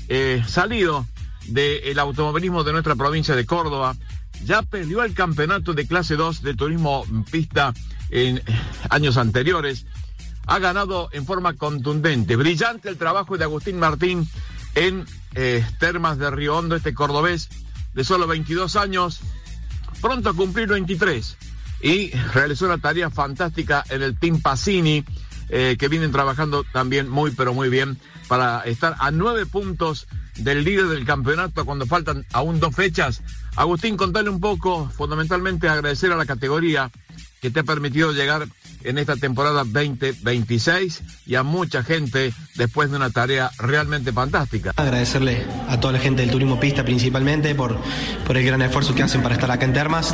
salido del automovilismo de nuestra provincia de Córdoba. Ya peleó el campeonato de clase 2 de turismo pista en años anteriores. Ha ganado en forma contundente. Brillante el trabajo de Agustín Martín en Termas de Río Hondo, este cordobés de solo 22 años, pronto a cumplir 23. Y realizó una tarea fantástica en el Team Pacini, que vienen trabajando también muy, pero muy bien para estar a 9 puntos del líder del campeonato cuando faltan aún 2 fechas. Agustín, contale un poco, fundamentalmente agradecer a la categoría que te ha permitido llegar en esta temporada 2026 y a mucha gente después de una tarea realmente fantástica. Agradecerle a toda la gente del turismo pista principalmente por el gran esfuerzo que hacen para estar acá en Termas.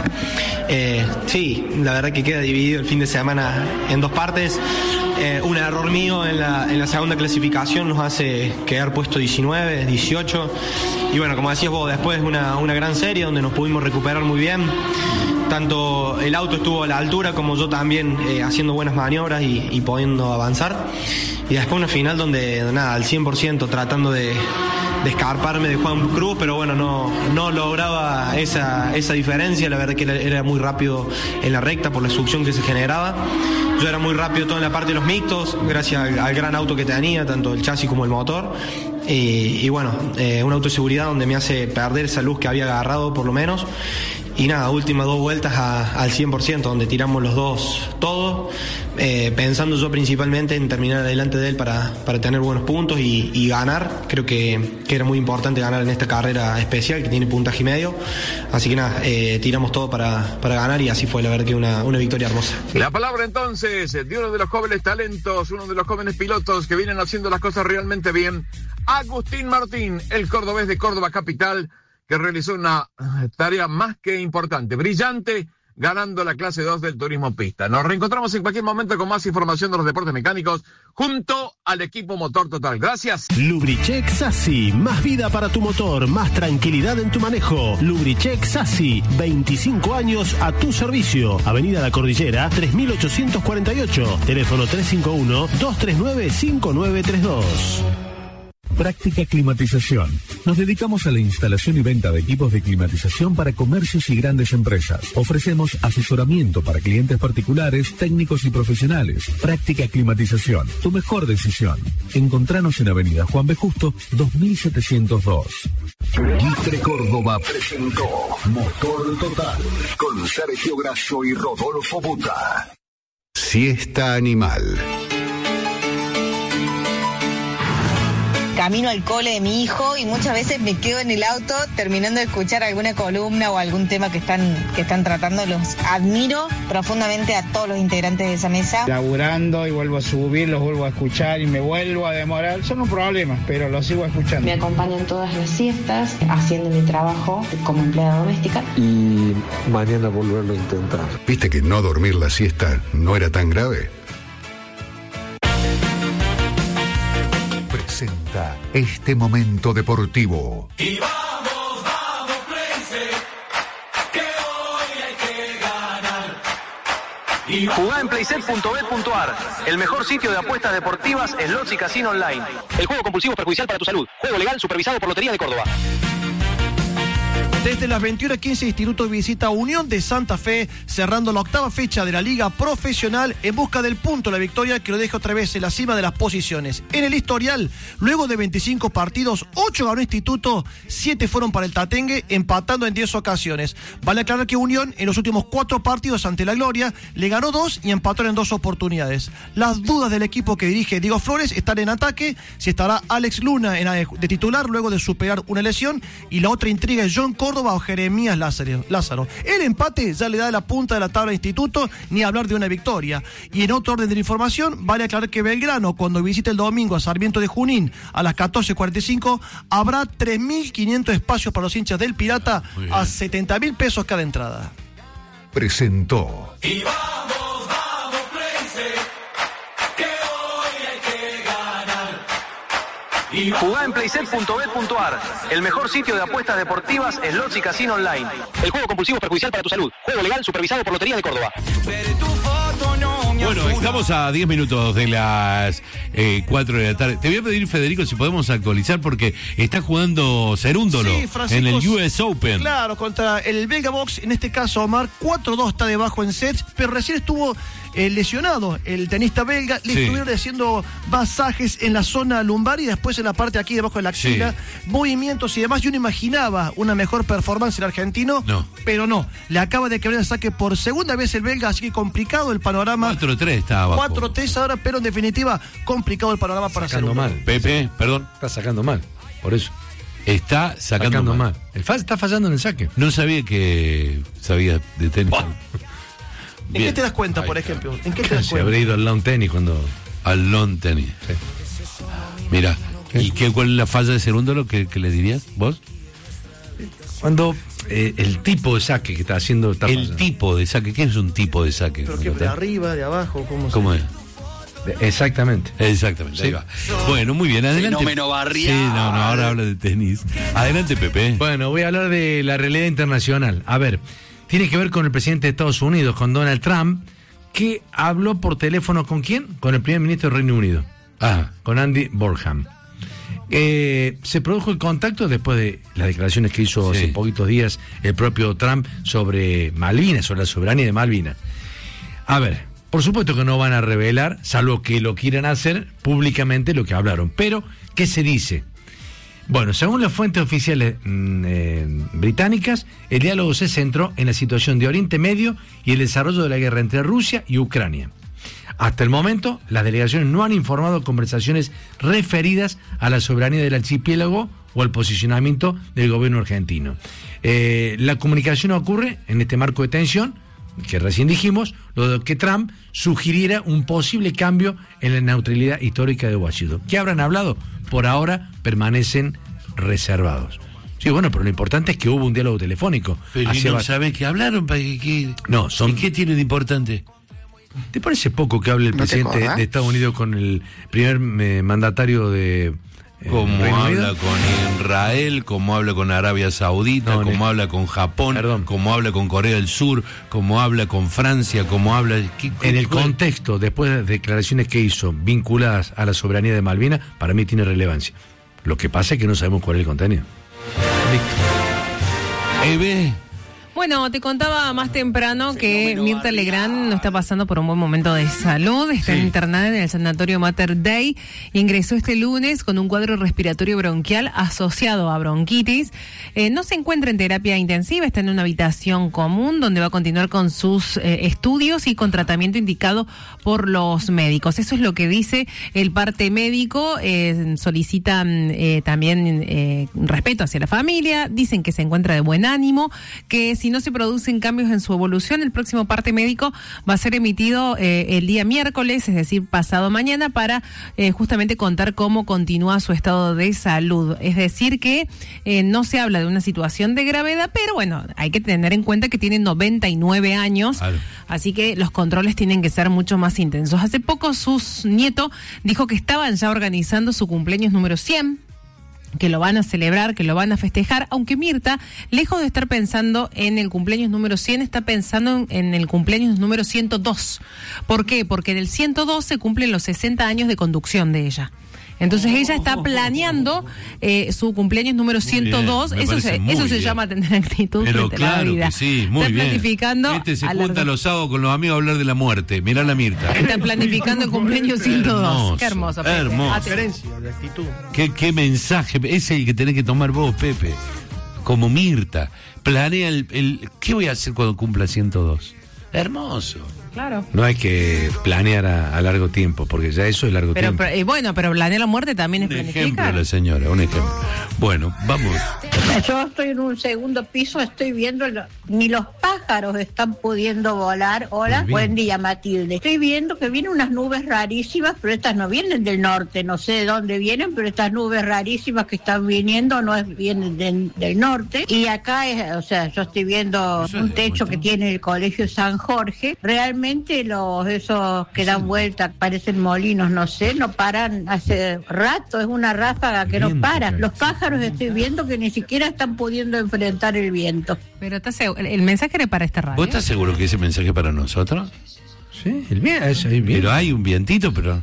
Sí, la verdad que queda dividido el fin de semana en 2 partes. Un error mío en la segunda clasificación nos hace quedar puesto 19, 18. Y bueno, como decías vos, después una gran serie donde nos pudimos recuperar muy bien. Tanto el auto estuvo a la altura como yo también haciendo buenas maniobras y pudiendo avanzar. Y después una final donde nada, al 100% tratando de escarparme de Juan Cruz, pero bueno, no lograba esa diferencia. La verdad que era muy rápido en la recta por la succión que se generaba. Yo era muy rápido todo en la parte de los mixtos, gracias al gran auto que tenía, tanto el chasis como el motor. Y bueno, un auto de seguridad donde me hace perder esa luz que había agarrado por lo menos. Y nada, últimas 2 vueltas al 100%, donde tiramos los dos todo, pensando yo principalmente en terminar adelante de él para tener buenos puntos y ganar. Creo que era muy importante ganar en esta carrera especial que tiene puntaje y medio. Así que nada, tiramos todo para ganar y así fue, la verdad que una victoria hermosa. La palabra entonces de uno de los jóvenes talentos, uno de los jóvenes pilotos que vienen haciendo las cosas realmente bien, Agustín Martín, el cordobés de Córdoba Capital, que realizó una tarea más que importante, brillante, ganando la clase 2 del turismo pista. Nos reencontramos en cualquier momento con más información de los deportes mecánicos junto al equipo Motor Total. Gracias. Lubricheck Sassi, más vida para tu motor, más tranquilidad en tu manejo. Lubricheck Sassi, 25 años a tu servicio. Avenida La Cordillera, 3848. Teléfono 351-239-5932. Práctica Climatización. Nos dedicamos a la instalación y venta de equipos de climatización para comercios y grandes empresas. Ofrecemos asesoramiento para clientes particulares, técnicos y profesionales. Práctica Climatización, tu mejor decisión. Encontranos en Avenida Juan B. Justo, 2702. Guitre Córdoba presentó Motor Total con Sergio Grasso y Rodolfo Buta. Siesta Animal. Camino al cole de mi hijo y muchas veces me quedo en el auto terminando de escuchar alguna columna o algún tema que están tratando. Los admiro profundamente a todos los integrantes de esa mesa. Laburando y vuelvo a subir, los vuelvo a escuchar y me vuelvo a demorar. Son un problema, pero los sigo escuchando. Me acompañan todas las siestas haciendo mi trabajo como empleada doméstica. Y mañana volverlo a intentar. ¿Viste que no dormir la siesta no era tan grave? Presenta este momento deportivo. Y vamos, Playce, que hoy hay que ganar. Jugá en playset.bet.ar, el mejor sitio de apuestas deportivas, slots y casino online. El juego compulsivo es perjudicial para tu salud. Juego legal supervisado por Lotería de Córdoba. Desde las 21:15, Instituto visita Unión de Santa Fe, cerrando la 8ª fecha de la Liga Profesional en busca del punto, la victoria que lo deja otra vez en la cima de las posiciones. En el historial, luego de 25 partidos, 8 ganó Instituto, 7 fueron para el Tatengue, empatando en 10 ocasiones. Vale aclarar que Unión, en los últimos 4 partidos ante la Gloria, le ganó 2 y empató en 2 oportunidades. Las dudas del equipo que dirige Diego Flores están en ataque, si estará Alex Luna de titular luego de superar una lesión, y la otra intriga es John Córdoba o Jeremías Lázaro. El empate ya le da la punta de la tabla al Instituto, ni hablar de una victoria. Y en otro orden de la información, vale aclarar que Belgrano, cuando visite el domingo a Sarmiento de Junín a las 14:45, habrá 3.500 espacios para los hinchas del Pirata a 70.000 pesos cada entrada. Presentó. Y vamos, Playce, que hoy hay que ganar. Jugá en playset.bet.ar, el mejor sitio de apuestas deportivas, slots y casino online. El juego compulsivo es perjudicial para tu salud. Juego legal supervisado por Lotería de Córdoba. Pero tu foto no Bueno, estamos a 10 minutos de las 4 de la tarde. Te voy a pedir, Federico, si podemos actualizar, porque está jugando Cerúndolo en el US Open. Claro, contra el Belga Box, en este caso Omar, 4-2 está debajo en sets, pero recién estuvo lesionado el tenista belga. Le estuvieron haciendo masajes en la zona lumbar y después en la parte aquí debajo de la axila, movimientos y demás. Yo no imaginaba una mejor performance el argentino, pero no. Le acaba de quebrar el saque por segunda vez el belga, así que complicado el panorama. 4-3 está abajo. 4-3 ahora, pero en definitiva complicado el panorama para sacando mal. Pepe, perdón. Está sacando mal, por eso. Está sacando mal. Está fallando en el saque. No sabía que sabía de tenis. ¿En qué te das cuenta, por ejemplo? ¿En qué te das Se cuenta? habría ido al lawn tenis cuando... Al lawn tenis. Sí. Mira, ¿y cuál es la falla de Cerúndolo que le dirías vos? Cuando el tipo de saque que está haciendo... Está el fallando. tipo de saque. ¿Qué es un tipo de saque? ¿Pero qué? ¿De arriba, de abajo? ¿Cómo es? Exactamente. Exactamente, ahí va. Bueno, muy bien, adelante. Fenómeno barrial. Sí, no, ahora habla de tenis. Adelante, Pepe. Bueno, voy a hablar de la realidad internacional. A ver, tiene que ver con el presidente de Estados Unidos, con Donald Trump, que habló por teléfono ¿con quién? Con el primer ministro del Reino Unido. Con Andy Burnham. Se produjo el contacto después de las declaraciones que hizo hace poquitos días el propio Trump sobre Malvinas, sobre la soberanía de Malvinas. A ver, por supuesto que no van a revelar, salvo que lo quieran hacer públicamente, lo que hablaron. Pero, ¿qué se dice? Bueno, según las fuentes oficiales británicas, el diálogo se centró en la situación de Oriente Medio y el desarrollo de la guerra entre Rusia y Ucrania. Hasta el momento, las delegaciones no han informado conversaciones referidas a la soberanía del archipiélago o al posicionamiento del gobierno argentino. La comunicación ocurre en este marco de tensión, que recién dijimos, lo de que Trump sugiriera un posible cambio en la neutralidad histórica de Washington. ¿Qué habrán hablado? Por ahora permanecen reservados. Sí, bueno, pero lo importante es que hubo un diálogo telefónico. Pero no saben qué hablaron. No, son... ¿Y qué tiene de importante? ¿Te parece poco que hable el presidente de Estados Unidos con el primer mandatario de... Como habla con Israel, como habla con Arabia Saudita, como habla con Japón, como habla con Corea del Sur, como habla con Francia, como habla... En el contexto, después de las declaraciones que hizo vinculadas a la soberanía de Malvinas, para mí tiene relevancia. Lo que pasa es que no sabemos cuál es el contenido. Listo. Bueno, te contaba más temprano que Mirta Legrand no está pasando por un buen momento de salud. Está internada en el sanatorio Mater Dei. Ingresó este lunes con un cuadro respiratorio bronquial asociado a bronquitis. No se encuentra en terapia intensiva, está en una habitación común donde va a continuar con sus estudios y con tratamiento indicado por los médicos. Eso es lo que dice el parte médico. Solicitan también respeto hacia la familia. Dicen que se encuentra de buen ánimo, que si no se producen cambios en su evolución, el próximo parte médico va a ser emitido el día miércoles, es decir, pasado mañana, para justamente contar cómo continúa su estado de salud. Es decir, que no se habla de una situación de gravedad, pero bueno, hay que tener en cuenta que tiene 99 años, así que los controles tienen que ser mucho más intensos. Hace poco su nieto dijo que estaban ya organizando su cumpleaños número 100, que lo van a celebrar, que lo van a festejar, aunque Mirta, lejos de estar pensando en el cumpleaños número 100, está pensando en el cumpleaños número 102. ¿Por qué? Porque en el 102 se cumplen los 60 años de conducción de ella. Entonces ella está planeando su cumpleaños número 102. Eso se llama tener actitud frente a la vida. Que sí, muy está bien. Planificando. Se junta los sábados con los amigos a hablar de la muerte. Mirá la Mirta. Está planificando el cumpleaños 102. Hermoso, Qué hermoso, Pepe. hermoso. Diferencia de actitud. ¿Qué mensaje? Ese es el que tenés que tomar vos, Pepe. Como Mirta. Planea ¿qué voy a hacer cuando cumpla 102? Hermoso. Claro. No hay que planear a largo tiempo, porque ya eso es largo tiempo. Pero planear la muerte también es Un planificar. ejemplo, la señora, un ejemplo. Bueno, vamos. Yo estoy en un segundo piso, estoy viendo, ni los pájaros están pudiendo volar. Hola, buen día, Matilde. Estoy viendo que vienen unas nubes rarísimas, pero estas no vienen del norte, no sé de dónde vienen, pero estas nubes rarísimas que están viniendo vienen del norte. Y acá, yo estoy viendo un techo que tiene el Colegio San Jorge. Realmente esos que dan vuelta, parecen molinos, no sé, no paran hace rato, es una ráfaga que no para. Los pájaros estoy viendo que ni siquiera están pudiendo enfrentar el viento. Pero el mensaje era para esta radio. ¿Vos estás seguro que ese mensaje es para nosotros? Sí, el viento, eso es bien. Pero hay un vientito, pero...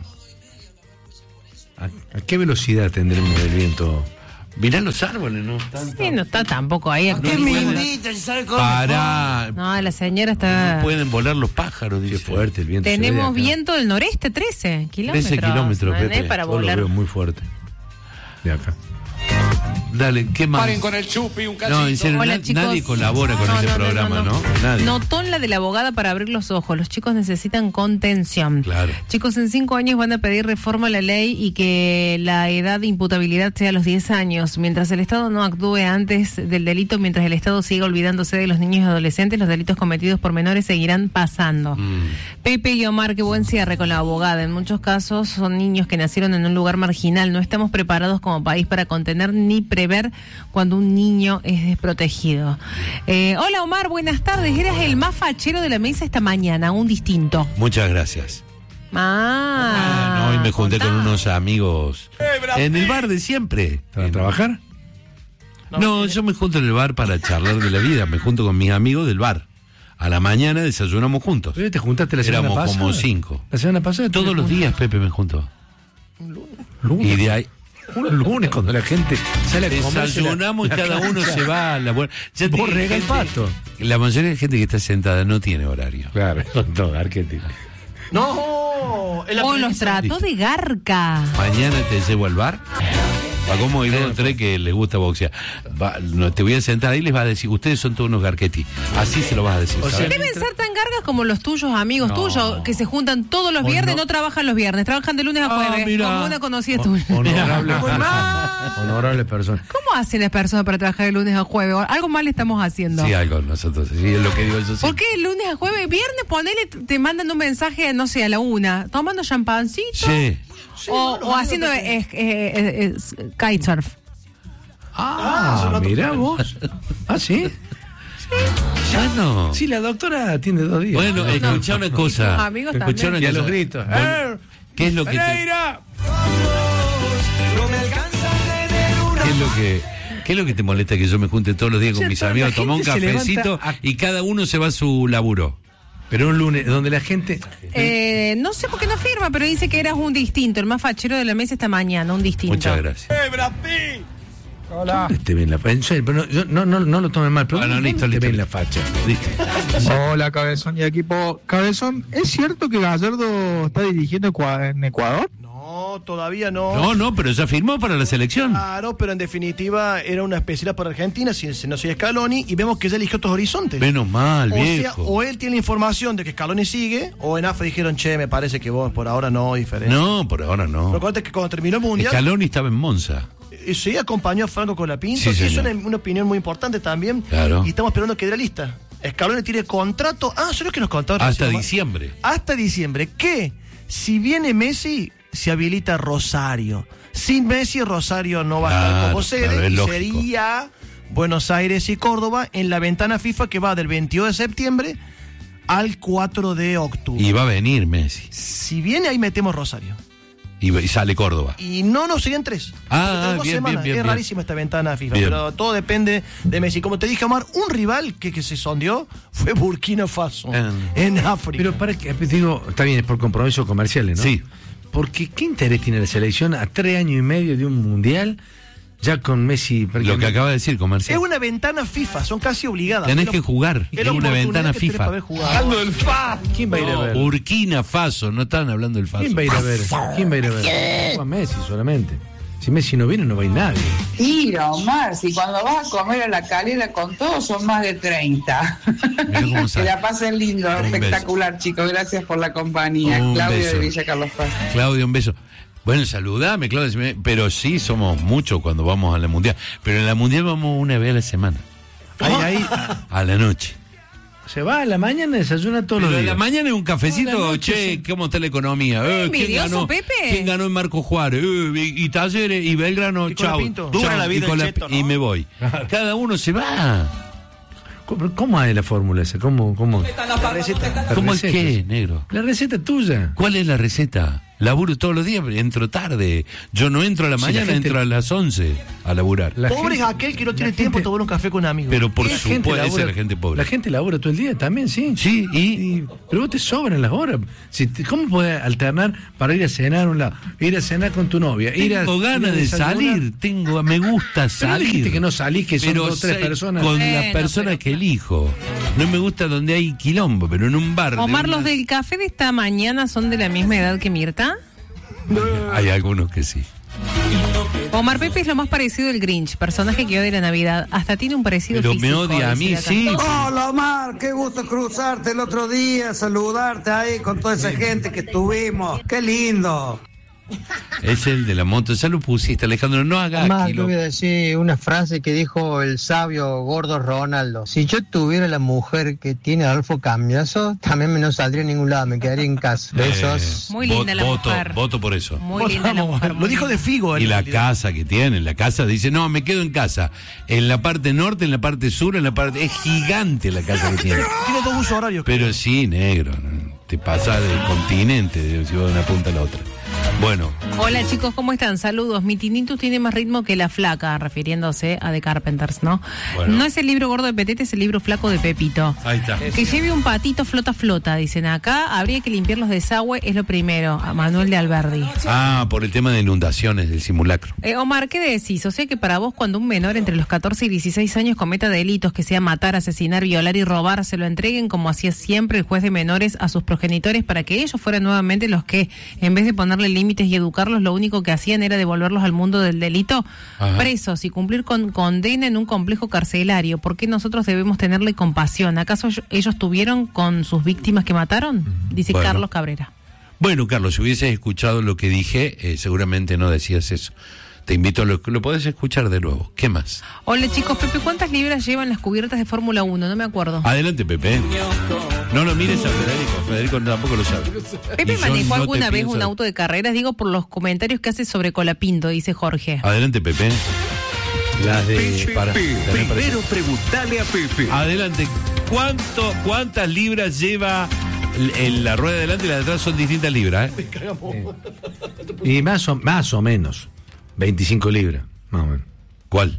¿A qué velocidad tendremos el viento? Mirá los árboles, ¿no? Sí, no está tampoco ahí. ¿Qué me invitan? ¿Sabe cómo? Pará. No, la señora está... No pueden volar los pájaros, dice. Qué fuerte el viento. Tenemos viento del noreste, 13 kilómetros. 13 kilómetros, no Pepe. es para Yo lo volar. veo muy fuerte. De acá. Dale, ¿qué más? Paren con el chupi, un cachito. No, en serio, Hola, chicos. nadie colabora con este programa, ¿no? Nadie. Notón la de la abogada para abrir los ojos. Los chicos necesitan contención. Claro. Chicos, en 5 años van a pedir reforma a la ley y que la edad de imputabilidad sea los 10 años. Mientras el Estado no actúe antes del delito, mientras el Estado siga olvidándose de los niños y adolescentes, los delitos cometidos por menores seguirán pasando. Pepe y Omar, qué buen cierre con la abogada. En muchos casos son niños que nacieron en un lugar marginal. No estamos preparados como país para contener ni prever cuando un niño es desprotegido. Hola Omar, buenas tardes. Eras el más fachero de la mesa esta mañana, un distinto. Muchas gracias. Hoy me junté con unos amigos en el bar de siempre. ¿Para trabajar? No, yo me junto en el bar para charlar de la vida. Me junto con mis amigos del bar. A la mañana desayunamos juntos. ¿Te juntaste la semana pasada? Éramos como 5. ¿La semana pasada? Todos los días, Pepe, me junto. ¿Lunes? Y de ahí... Un lunes cuando la gente sale a comer. Desayunamos y cada uno se va a la buena. Vos rega el pato. La mayoría de gente que está sentada no tiene horario. Claro, todo arquetipo. No, los trató de garca. Mañana te llevo al bar. Va como hay 2 o 3 que les gusta boxear. Te voy a sentar ahí y les va a decir, ustedes son todos unos garquetis. Así se lo vas a decir. Deben ser tan gargas como los tuyos, amigos tuyos, que se juntan todos los viernes, no trabajan los viernes, trabajan de lunes a jueves, como una conocida tuya. Honorable persona. ¿Cómo hacen las personas para trabajar de lunes a jueves? Algo mal estamos haciendo. Sí, algo nosotros. Sí, es lo que digo yo. Sí. ¿Por qué el lunes a jueves? Viernes, ponele, te mandan un mensaje, no sé, a la 1, tomando champancito. Sí. O haciendo kitesurf. Mirá vos. ¿Ah, sí? Bueno. Sí, la doctora atiende 2 días. Bueno, escuchá una cosa. Amigos escuchá también. y a los gritos. Bueno, ¿qué es lo que ¿Qué es lo que te molesta que yo me junte todos los días con mis amigos a tomar un cafecito y cada uno se va a su laburo? Pero un lunes donde la gente... no sé por qué no firma, pero dice que eras un distinto, el más fachero de la mesa esta mañana, un distinto. Muchas gracias. Hola. Te ven la facha. En serio, pero no lo tomen mal, pero bueno, listo, te ven la facha. Hola, Cabezón y equipo. Cabezón, ¿es cierto que Gallardo está dirigiendo en Ecuador? No, todavía no. No, pero ya firmó para la selección. Claro, pero en definitiva era una especialidad para Argentina, si no soy Scaloni, y vemos que ya eligió otros horizontes. Menos mal, viejo. Sea, o él tiene la información de que Scaloni sigue, o en AFA dijeron, che, me parece que vos por ahora no, diferente. No, por ahora no. Pero acuérdate que cuando terminó el Mundial... Scaloni estaba en Monza. Sí, acompañó a Franco Colapinto, Sí, que es señor. una opinión muy importante también. Claro. Y estamos esperando que dé la lista. Scaloni tiene contrato. Solo que nos contaron. Hasta diciembre. Hasta diciembre. Que si viene Messi, se habilita Rosario. Sin Messi, Rosario no va a estar como sede. claro, es Y lógico. sería Buenos Aires y Córdoba en la ventana FIFA que va del 22 de septiembre al 4 de octubre. Y va a venir Messi. Si viene, ahí metemos Rosario. Y sale Córdoba. Y no, serían 3. Ah, Dos bien, semanas. bien, Es bien. rarísima esta ventana FIFA, Bien. pero todo depende de Messi. Como te dije, Omar, un rival que se sondeó fue Burkina Faso, en África. Pero para que, digo, está bien, es por compromisos comerciales, ¿no? Sí. Porque ¿qué interés tiene la selección a 3 años y medio de un mundial ya con Messi? Lo que acaba de decir, comercial. Es una ventana FIFA, son casi obligadas. Tenés que jugar. Es Es la una oportunidad ventana que tenés FIFA. para haber jugado. ¿Quién va a ir a ver? Burkina Faso, no están hablando del Faso. ¿Quién va a ir a ver? ¿Quién va a ir a ver? Juega Messi solamente. Si Messi no viene, no va a ir nadie. Tira, Omar, si cuando vas a comer a la Calera con todos son más de 30. cómo Que sale. la pasen lindo, Un espectacular, chicos. Gracias por la compañía. Un Claudio beso. de Villa Carlos Paz. Claudio, un beso. Bueno, saludame, Claudio. Pero sí somos muchos cuando vamos a la Mundial. Pero en la Mundial vamos una vez a la semana. Ahí, A la noche. se va a la mañana, desayuna todos los Pero en días. la mañana es un A cafecito, la noche, che, sí. ¿cómo está la economía? ¿Quién envidioso, ganó? Pepe. ¿Quién ganó en Marco Juárez? Y Talleres y Belgrano, Y con la chau. Pinto. Chau, Dura la vida y, con el la- cheto, ¿no? y me voy. Cada uno se va. ¿Cómo es la fórmula esa? ¿Cómo? La receta. La ¿Cómo es receta. qué, negro? La receta tuya. ¿Cuál es la receta? Laburo todos los días, entro tarde. Yo no entro a la mañana, entro a las 11 a laburar. Pobre es aquel que no tiene tiempo de tomar un café con amigos. Pero por supuesto, esa es la gente pobre. La gente labura todo el día también, sí. Sí, pero vos te sobran las horas. ¿Cómo podés alternar para ir a cenar a un lado? Ir a cenar con tu novia. Tengo ganas de salir, me gusta salir. Dijiste que no salís, que son 2 o 3 personas. Con las personas que elijo. No me gusta donde hay quilombo, pero en un bar. Omar, los del café de esta mañana son de la misma edad que Mirta. Hay algunos que sí. Omar Pepe es lo más parecido del Grinch, personaje que odia la Navidad. Hasta tiene un parecido pero físico. Me odia a mí, sí. Hola Omar, qué gusto cruzarte el otro día, saludarte ahí con toda esa gente que estuvimos. Qué lindo. Es el de la moto, ya lo pusiste, Alejandro, no hagas Más, yo voy a decir una frase que dijo el sabio gordo Ronaldo. Si yo tuviera la mujer que tiene Adolfo Cambiaso, también no saldría a ningún lado, me quedaría en casa. Besos. Muy linda la mujer. Voto por eso. Muy linda la mujer. Lo dijo de Figo. Y la casa que tiene, la casa dice, no, me quedo en casa. En la parte norte, en la parte sur, en la parte... Es gigante la casa que tiene. Tiene 2 usos horarios. Pero sí, negro, te pasa del continente, si vas de una punta a la otra. Bueno. Hola chicos, ¿cómo están? Saludos. Mi tinnitus tiene más ritmo que la flaca, refiriéndose a The Carpenters, ¿no? Bueno. No es el libro gordo de Petete, es el libro flaco de Pepito. Ahí está. Que lleve un patito flota, dicen acá. Habría que limpiar los desagües, es lo primero. A Manuel de Alberdi. Por el tema de inundaciones del simulacro. Omar, ¿qué decís? O sea que para vos, cuando un menor entre los 14 y 16 años cometa delitos, que sea matar, asesinar, violar y robar, se lo entreguen como hacía siempre el juez de menores a sus progenitores para que ellos fueran nuevamente los que, en vez de ponerle límites y educarlos, lo único que hacían era devolverlos al mundo del delito. Ajá. Presos y cumplir con condena en un complejo carcelario. ¿Por qué nosotros debemos tenerle compasión? ¿Acaso ellos tuvieron con sus víctimas que mataron? Dice Carlos Cabrera. Bueno, Carlos, si hubieses escuchado lo que dije, seguramente no decías eso. Te invito a lo podés escuchar de nuevo. ¿Qué más? Hola chicos, Pepe, ¿cuántas libras llevan las cubiertas de Fórmula 1? No me acuerdo. Adelante, Pepe. No lo mires a Federico. Federico tampoco lo sabe. Pepe manejó alguna vez un auto de carreras, digo por los comentarios que hace sobre Colapinto, dice Jorge. Adelante, Pepe. Las de... Primero preguntale a Pepe. Adelante. ¿Cuántas libras lleva la rueda de adelante y la de atrás? Son distintas libras, Y más o menos. 25 libras, más o menos. ¿Cuál?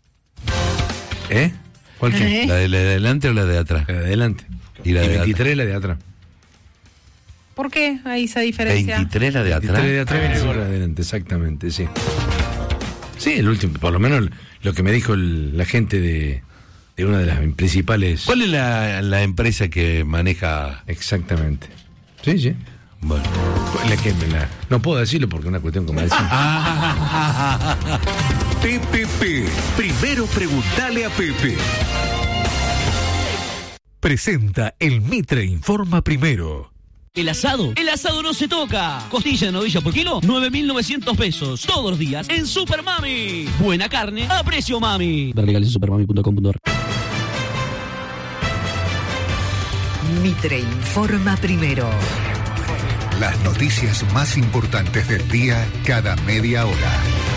¿Cuál qué? ¿La de adelante o la de atrás? La de adelante. Y la de 23 la de atrás. ¿Por qué hay esa diferencia? 23 la de atrás. 23 de atrás, 25 la de adelante, exactamente, sí. Sí, el último, por lo menos lo que me dijo la gente de una de las principales... ¿Cuál es la empresa que maneja? Exactamente. Sí. Bueno, no puedo decirlo porque es una cuestión comercial. PPP. Primero preguntale a Pepe. Presenta el Mitre Informa Primero. ¿El asado? El asado no se toca. Costilla de novilla por kilo, 9.900 pesos. Todos los días en Super Mami. Buena carne a precio mami. Ver legales en supermami.com.ar. Mitre Informa Primero. Las noticias más importantes del día cada media hora.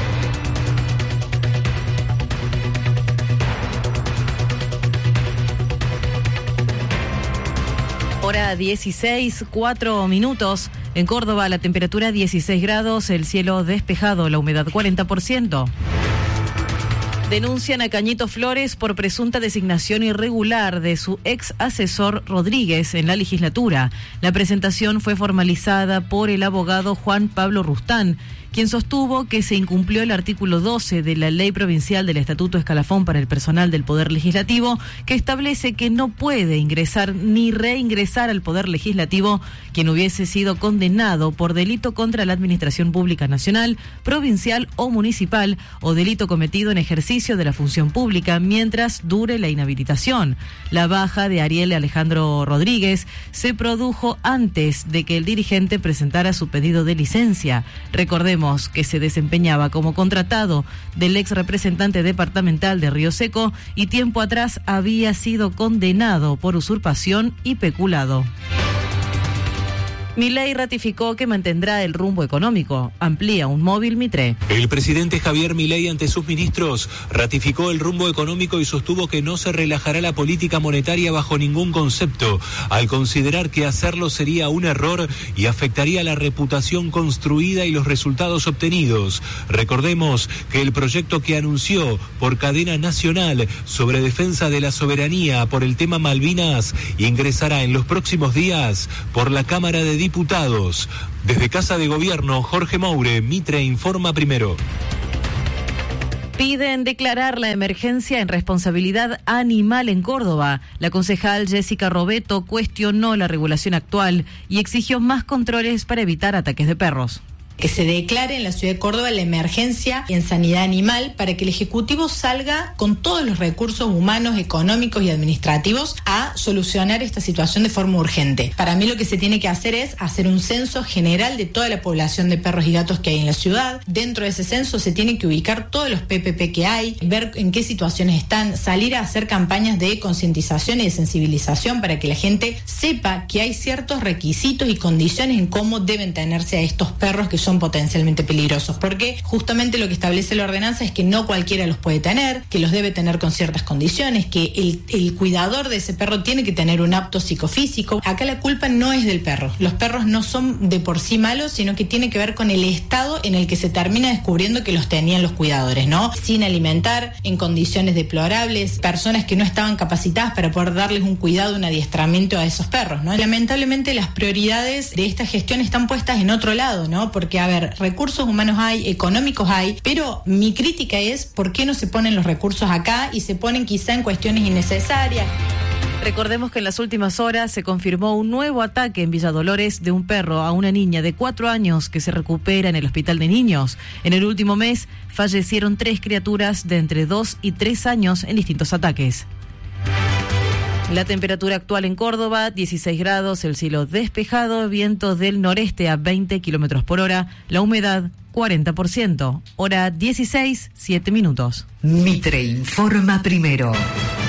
Hora 16, 4 minutos. En Córdoba la temperatura 16 grados, el cielo despejado, la humedad 40%. Denuncian a Cañito Flores por presunta designación irregular de su ex asesor Rodríguez en la legislatura. La presentación fue formalizada por el abogado Juan Pablo Rustán, quien sostuvo que se incumplió el artículo 12 de la Ley Provincial del Estatuto Escalafón para el Personal del Poder Legislativo, que establece que no puede ingresar ni reingresar al Poder Legislativo quien hubiese sido condenado por delito contra la Administración Pública Nacional, provincial o municipal, o delito cometido en ejercicio de la función pública mientras dure la inhabilitación. La baja de Ariel Alejandro Rodríguez se produjo antes de que el dirigente presentara su pedido de licencia. Recordemos que se desempeñaba como contratado del ex representante departamental de Río Seco y tiempo atrás había sido condenado por usurpación y peculado. Milei ratificó que mantendrá el rumbo económico, amplía un móvil Mitre. El presidente Javier Milei ante sus ministros ratificó el rumbo económico y sostuvo que no se relajará la política monetaria bajo ningún concepto, al considerar que hacerlo sería un error y afectaría la reputación construida y los resultados obtenidos. Recordemos que el proyecto que anunció por cadena nacional sobre defensa de la soberanía por el tema Malvinas ingresará en los próximos días por la Cámara de Diputados. Desde Casa de Gobierno, Jorge Moure, Mitre informa primero. Piden declarar la emergencia en responsabilidad animal en Córdoba. La concejal Jessica Robeto cuestionó la regulación actual y exigió más controles para evitar ataques de perros. Que se declare en la ciudad de Córdoba la emergencia en sanidad animal para que el Ejecutivo salga con todos los recursos humanos, económicos y administrativos a solucionar esta situación de forma urgente. Para mí lo que se tiene que hacer es hacer un censo general de toda la población de perros y gatos que hay en la ciudad. Dentro de ese censo se tienen que ubicar todos los PPP que hay, ver en qué situaciones están, salir a hacer campañas de concientización y de sensibilización para que la gente sepa que hay ciertos requisitos y condiciones en cómo deben tenerse a estos perros que son potencialmente peligrosos, porque justamente lo que establece la ordenanza es que no cualquiera los puede tener, que los debe tener con ciertas condiciones, que el cuidador de ese perro tiene que tener un apto psicofísico. Acá la culpa no es del perro, los perros no son de por sí malos, sino que tiene que ver con el estado en el que se termina descubriendo que los tenían los cuidadores, ¿no? Sin alimentar, en condiciones deplorables, personas que no estaban capacitadas para poder darles un cuidado, un adiestramiento a esos perros, ¿no? Lamentablemente las prioridades de esta gestión están puestas en otro lado, ¿no? Porque, a ver, recursos humanos hay, económicos hay, pero mi crítica es por qué no se ponen los recursos acá y se ponen quizá en cuestiones innecesarias. Recordemos que en las últimas horas se confirmó un nuevo ataque en Villa Dolores de un perro a una niña de 4 años que se recupera en el hospital de niños. En el último mes fallecieron 3 criaturas de entre 2 y 3 años en distintos ataques. La temperatura actual en Córdoba, 16 grados, el cielo despejado, viento del noreste a 20 kilómetros por hora, la humedad 40%, hora 16, 7 minutos. Mitre informa primero.